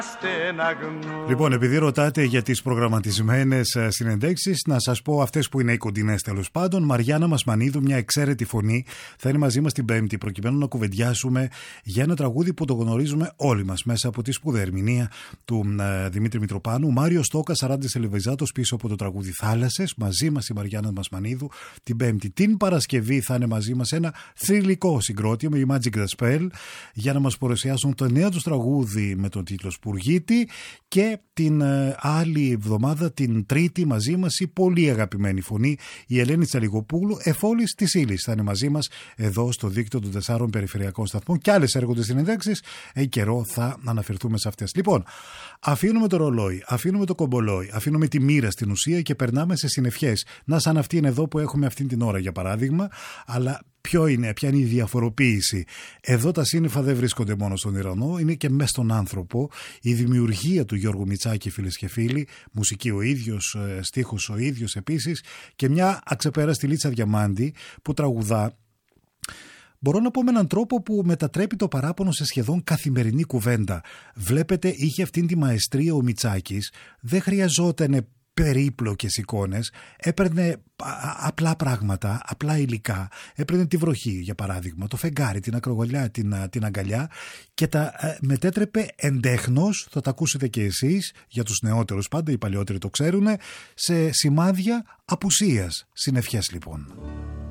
Λοιπόν, επειδή ρωτάτε για τις προγραμματισμένες συνεντέξεις, να σας πω αυτές που είναι οι κοντινές τέλος πάντων. Μαριάννα Μασμανίδου, μια εξαίρετη φωνή, θα είναι μαζί μας την Πέμπτη, προκειμένου να κουβεντιάσουμε για ένα τραγούδι που το γνωρίζουμε όλοι μας μέσα από τη σπουδαία ερμηνεία του Δημήτρη Μητροπάνου. Μάριο Στόκα, 40 Ελεβεζάτος πίσω από το τραγούδι Θάλασσες. Μαζί μας η Μαριάννα Μασμανίδου την Πέμπτη. Την Παρασκευή θα είναι μαζί μας ένα θρυλικό συγκρότημα, η Magic the Spell, για να μας παρουσιάσουν το νέο τους τραγούδι με τον τίτλο Σπουργίτη. Και την άλλη εβδομάδα, την Τρίτη, μαζί μας η πολύ αγαπημένη φωνή, η Ελένη Τσαλιγοπούλου, εφόλης της ύλης. Θα είναι μαζί μας εδώ στο δίκτυο των 4 περιφερειακών σταθμών και άλλες έρχονται συνεντέξεις. Καιρό θα αναφερθούμε σε αυτές. Λοιπόν, αφήνουμε το ρολόι, αφήνουμε το κομπολόι, αφήνουμε τη μοίρα στην ουσία και περνάμε σε συνευχές. Να σαν αυτή είναι εδώ που έχουμε αυτή την ώρα για παράδειγμα, αλλά ποια είναι η διαφοροποίηση? Εδώ τα σύννεφα δεν βρίσκονται μόνο στον ουρανό, είναι και μέσα στον άνθρωπο. Η δημιουργία του Γιώργου Μητσάκη, φίλες και φίλοι, μουσική ο ίδιος, στίχος ο ίδιος επίσης, και μια αξεπέραστη Λίτσα Διαμάντη που τραγουδά. Μπορώ να πω με έναν τρόπο που μετατρέπει το παράπονο σε σχεδόν καθημερινή κουβέντα. Βλέπετε, είχε αυτήν τη μαεστρία ο Μητσάκης, δεν χρειαζόταν περίπλοκες εικόνες, έπαιρνε απλά πράγματα, απλά υλικά, έπαιρνε τη βροχή για παράδειγμα, το φεγγάρι, την ακρογολιά, την αγκαλιά και τα μετέτρεπε εντέχνος, θα τα ακούσετε και εσείς, για τους νεότερους πάντα, οι παλιότεροι το ξέρουν, σε σημάδια απουσίας. Συνευχές λοιπόν.